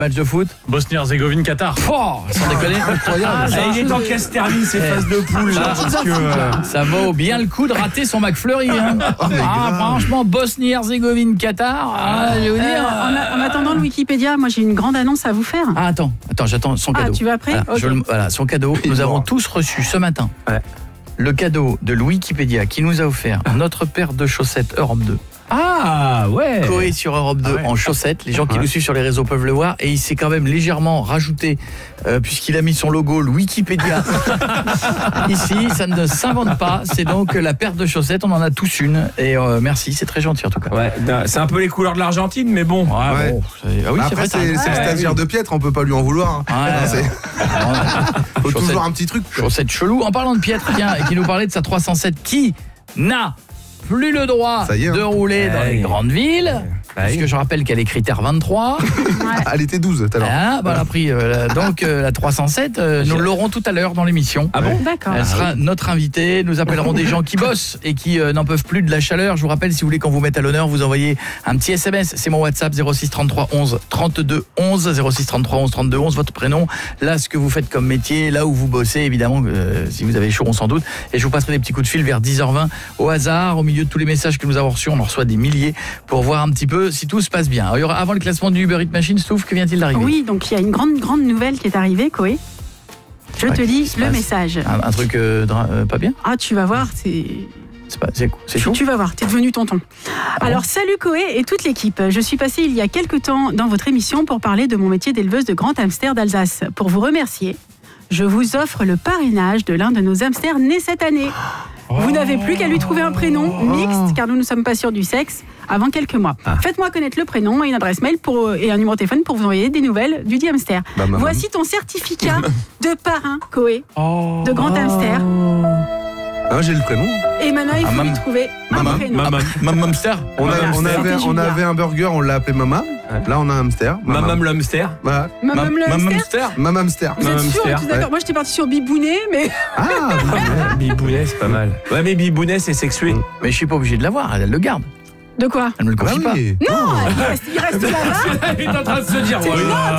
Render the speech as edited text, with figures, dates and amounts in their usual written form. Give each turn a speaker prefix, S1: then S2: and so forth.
S1: Match de foot.
S2: Bosnie-Herzégovine, Qatar.
S1: Oh, sans déconner, incroyable.
S3: Il est en casse termine ces phases de poule là, parce que
S1: Ça vaut bien le coup de rater son McFlurry. Hein. Franchement, Bosnie-Herzégovine, Qatar, je vais vous dire.
S4: En attendant le Wikipédia, moi j'ai une grande annonce à vous faire.
S1: Attends, j'attends son cadeau.
S4: Tu vas après?
S1: Voilà, son cadeau. Nous avons tous reçu ce matin le cadeau de Wikipédia qui nous a offert notre paire de chaussettes Europe 2.
S3: Ah ouais.
S1: Coé sur Europe 2 en chaussettes. Les gens qui nous suivent sur les réseaux peuvent le voir. Et il s'est quand même légèrement rajouté, puisqu'il a mis son logo, le Wikipédia. Ici, ça ne s'invente pas. C'est donc la paire de chaussettes. On en a tous une. Et merci, c'est très gentil en tout cas.
S3: Ouais, c'est un peu les couleurs de l'Argentine, mais bon.
S5: Ouais.
S1: Bon, ah oui,
S5: Après, c'est le stagiaire de Pietre, on peut pas lui en vouloir. Faut toujours un petit truc.
S1: Chaussettes chelou. En parlant de Pietre, tiens, et qui nous parlait de sa 307, qui n'a plus le droit de rouler dans les grandes villes, puisque je rappelle qu'elle est critère 23.
S5: Elle était 12 tout à l'heure.
S1: Elle a pris donc la 307, nous l'aurons tout à l'heure dans l'émission.
S3: Ah bon?
S4: D'accord.
S1: Elle sera notre invitée. Nous appellerons des gens qui bossent et qui n'en peuvent plus de la chaleur. Je vous rappelle, si vous voulez qu'on vous mette à l'honneur, vous envoyez un petit SMS. C'est mon WhatsApp 06 33 11 32 11 06 33 11 32 11. Votre prénom, là ce que vous faites comme métier, là où vous bossez, évidemment. Si vous avez chaud, on s'en doute. Et je vous passerai des petits coups de fil vers 10h20 au hasard, au milieu de tous les messages que nous avons reçus. On en reçoit des milliers pour voir un petit peu si tout se passe bien. Alors, il y aura, avant le classement du Uber Eats Machine, Stouff, que vient-il d'arriver?
S4: Oui, donc il y a une grande nouvelle qui est arrivée, Coé. Je te lis le message.
S1: Un truc pas bien?
S4: Ah, tu vas voir, c'est
S1: chaud.
S4: Tu vas voir, t'es devenu tonton. Alors, salut Coé et toute l'équipe. Je suis passée il y a quelques temps dans votre émission pour parler de mon métier d'éleveuse de grands hamsters d'Alsace. Pour vous remercier, je vous offre le parrainage de l'un de nos hamsters nés cette année. Vous n'avez plus qu'à lui trouver un prénom mixte, car nous ne sommes pas sûrs du sexe, avant quelques mois. Faites-moi connaître le prénom et une adresse mail et un numéro de téléphone pour vous envoyer des nouvelles du dit hamster. Voici ton certificat de parrain, Coé, de grand hamster.
S5: Ah, j'ai le prénom.
S4: Et maintenant, il faut lui trouver un prénom.
S1: Maman hamster.
S5: On avait un burger, on l'a appelé Mama. Là, on a un hamster.
S3: Mamam le hamster.
S5: Voilà.
S4: Mamam le hamster.
S5: Mamam hamster.
S4: Vous êtes sûr? D'accord. Moi, j'étais partie sur Bibounet, mais...
S5: Ah,
S3: Bibounet, c'est pas mal. Ouais, mais Bibounet, c'est sexué.
S1: Mais je suis pas obligé de l'avoir, elle le garde.
S4: De quoi?
S1: Elle me le confie pas.
S5: oui.
S4: Non, il reste là-bas.
S3: Il est en train de se dire,
S4: Non,